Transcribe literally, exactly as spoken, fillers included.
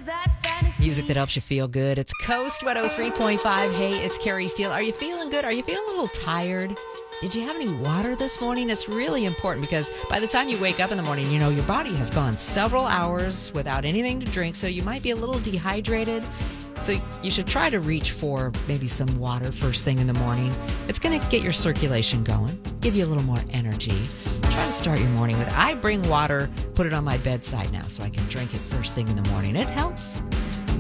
Music that helps you feel good. It's Coast one oh three point five. Hey, it's Carrie Steele. Are you feeling good? Are you feeling a little tired? Did you have any water this morning? It's really important because by the time you wake up in the morning, you know, your body has gone several hours without anything to drink, so you might be a little dehydrated. So you should try to reach for maybe some water first thing in the morning. It's going to get your circulation going, give you a little more energy. Try to start your morning with, I bring water, put it on my bedside now so I can drink it first thing in the morning. It helps.